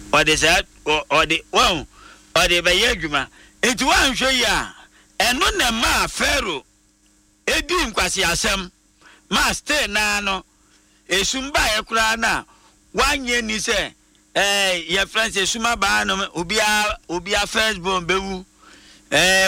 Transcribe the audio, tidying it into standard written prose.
or the said or the one or the bayajuma. It one show ya and no ma Pharaoh. Edim kwasi asem ma stay na no esumba ekura na wanye ni se your friends esuma ba no obia first born bewu